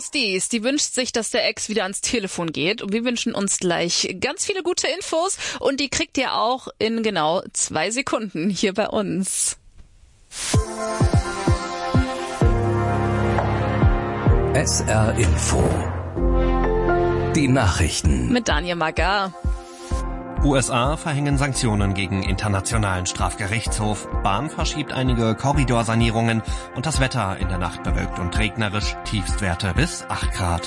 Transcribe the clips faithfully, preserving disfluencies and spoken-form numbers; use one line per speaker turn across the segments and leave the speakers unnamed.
Klaus Dies, die wünscht sich, dass der Ex wieder ans Telefon geht. Und wir wünschen uns gleich ganz viele gute Infos. Und die kriegt ihr auch in genau zwei Sekunden hier bei uns.
S R Info. Die Nachrichten.
Mit Daniel Magar.
U S A verhängen Sanktionen gegen Internationalen Strafgerichtshof. Bahn verschiebt einige Korridorsanierungen und das Wetter in der Nacht bewölkt und regnerisch. Tiefstwerte bis acht Grad.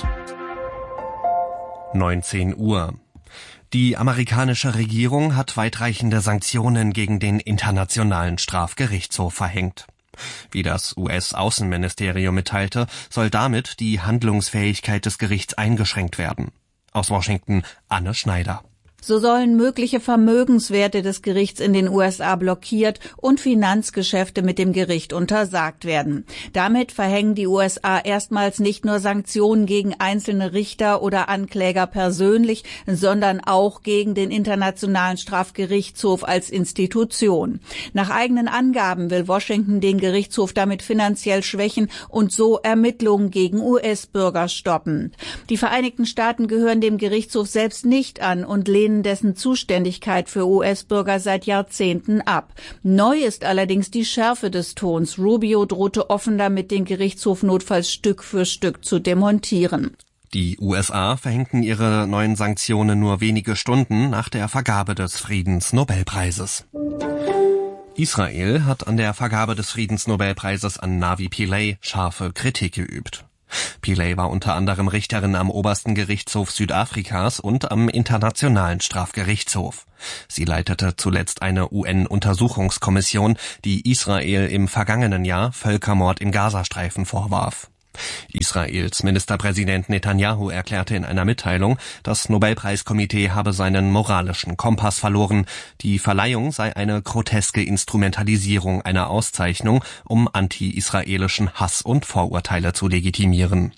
neunzehn Uhr. Die amerikanische Regierung hat weitreichende Sanktionen gegen den Internationalen Strafgerichtshof verhängt. Wie das U S-Außenministerium mitteilte, soll damit die Handlungsfähigkeit des Gerichts eingeschränkt werden. Aus Washington, Anne Schneider.
So sollen mögliche Vermögenswerte des Gerichts in den U S A blockiert und Finanzgeschäfte mit dem Gericht untersagt werden. Damit verhängen die U S A erstmals nicht nur Sanktionen gegen einzelne Richter oder Ankläger persönlich, sondern auch gegen den Internationalen Strafgerichtshof als Institution. Nach eigenen Angaben will Washington den Gerichtshof damit finanziell schwächen und so Ermittlungen gegen U S-Bürger stoppen. Die Vereinigten Staaten gehören dem Gerichtshof selbst nicht an und lehnen dessen Zuständigkeit für U S-Bürger seit Jahrzehnten ab. Neu ist allerdings die Schärfe des Tons. Rubio drohte offen damit, den Gerichtshof notfalls Stück für Stück zu demontieren.
Die U S A verhängten ihre neuen Sanktionen nur wenige Stunden nach der Vergabe des Friedensnobelpreises. Israel hat an der Vergabe des Friedensnobelpreises an Navi Pillay scharfe Kritik geübt. Pillay war unter anderem Richterin am obersten Gerichtshof Südafrikas und am Internationalen Strafgerichtshof. Sie leitete zuletzt eine U N-Untersuchungskommission, die Israel im vergangenen Jahr Völkermord im Gazastreifen vorwarf. Israels Ministerpräsident Netanyahu erklärte in einer Mitteilung, das Nobelpreiskomitee habe seinen moralischen Kompass verloren. Die Verleihung sei eine groteske Instrumentalisierung einer Auszeichnung, um anti-israelischen Hass und Vorurteile zu legitimieren.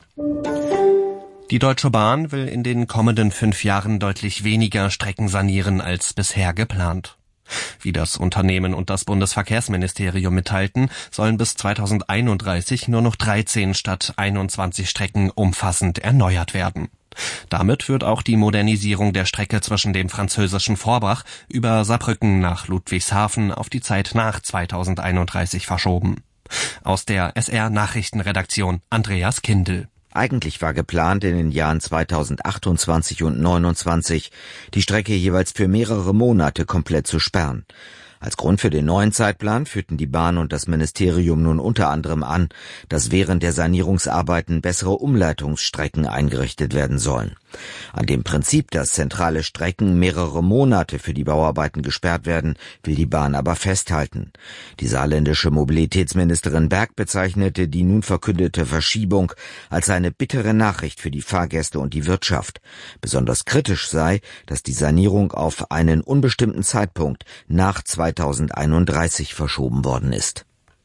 Die Deutsche Bahn will in den kommenden fünf Jahren deutlich weniger Strecken sanieren als bisher geplant. Wie das Unternehmen und das Bundesverkehrsministerium mitteilten, sollen bis zweitausendeinunddreißig nur noch dreizehn statt einundzwanzig Strecken umfassend erneuert werden. Damit wird auch die Modernisierung der Strecke zwischen dem französischen Forbach über Saarbrücken nach Ludwigshafen auf die Zeit nach zweitausendeinunddreißig verschoben. Aus der S R-Nachrichtenredaktion Andreas Kindl.
Eigentlich war geplant, in den Jahren zweitausendachtundzwanzig und neunundzwanzig die Strecke jeweils für mehrere Monate komplett zu sperren. Als Grund für den neuen Zeitplan führten die Bahn und das Ministerium nun unter anderem an, dass während der Sanierungsarbeiten bessere Umleitungsstrecken eingerichtet werden sollen. An dem Prinzip, dass zentrale Strecken mehrere Monate für die Bauarbeiten gesperrt werden, will die Bahn aber festhalten. Die saarländische Mobilitätsministerin Berg bezeichnete die nun verkündete Verschiebung als eine bittere Nachricht für die Fahrgäste und die Wirtschaft. Besonders kritisch sei, dass die Sanierung auf einen unbestimmten Zeitpunkt nach zweitausendeinunddreißig verschoben worden ist.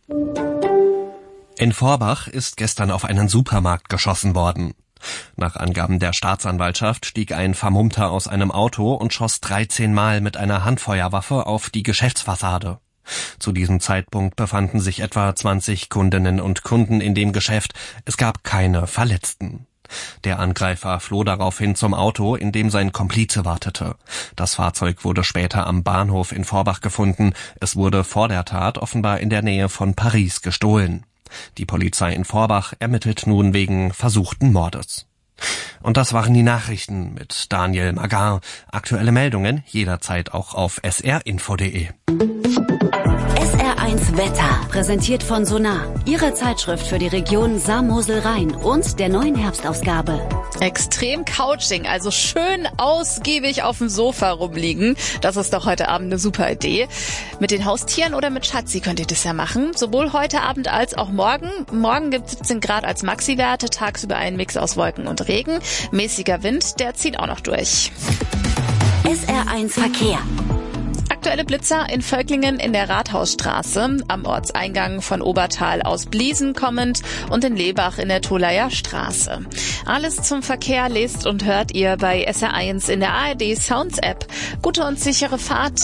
In Forbach ist gestern auf einen Supermarkt geschossen worden. Nach Angaben der Staatsanwaltschaft stieg ein Vermummter aus einem Auto und schoss dreizehn Mal mit einer Handfeuerwaffe auf die Geschäftsfassade. Zu diesem Zeitpunkt befanden sich etwa zwanzig Kundinnen und Kunden in dem Geschäft. Es gab keine Verletzten. Der Angreifer floh daraufhin zum Auto, in dem sein Komplize wartete. Das Fahrzeug wurde später am Bahnhof in Forbach gefunden. Es wurde vor der Tat offenbar in der Nähe von Paris gestohlen. Die Polizei in Forbach ermittelt nun wegen versuchten Mordes. Und das waren die Nachrichten mit Daniel Magar. Aktuelle Meldungen jederzeit auch auf s r info punkt d e.
S R eins Wetter, präsentiert von Sonar, Ihre Zeitschrift für die Region Saar-Mosel-Rhein und der neuen Herbstausgabe.
Extrem Couching, also schön ausgiebig auf dem Sofa rumliegen. Das ist doch heute Abend eine super Idee. Mit den Haustieren oder mit Schatzi könnt ihr das ja machen. Sowohl heute Abend als auch morgen. Morgen gibt es siebzehn Grad als Maxi-Werte, tagsüber ein Mix aus Wolken und Regen. Mäßiger Wind, der zieht auch noch durch.
S R eins Verkehr.
Aktuelle Blitzer in Völklingen in der Rathausstraße, am Ortseingang von Obertal aus Bliesen kommend und in Lebach in der Tholayer Straße. Alles zum Verkehr lest und hört ihr bei S R eins in der A R D Sounds App. Gute und sichere Fahrt.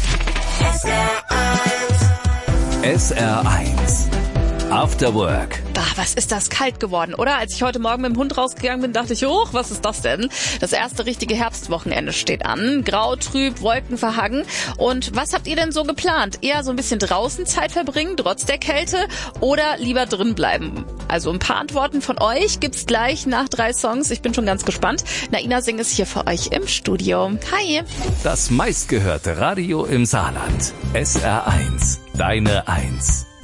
S R eins. S R eins. After Work.
Bah, was ist das kalt geworden, oder? Als ich heute Morgen mit dem Hund rausgegangen bin, dachte ich, hoch, was ist das denn? Das erste richtige Herbstwochenende steht an. Grau, trüb, Wolken verhangen. Und was habt ihr denn so geplant? Eher so ein bisschen draußen Zeit verbringen, trotz der Kälte, oder lieber drin bleiben? Also ein paar Antworten von euch gibt's gleich nach drei Songs. Ich bin schon ganz gespannt. Naina Singh ist hier für euch im Studio. Hi!
Das meistgehörte Radio im Saarland. S R eins. Deine Eins.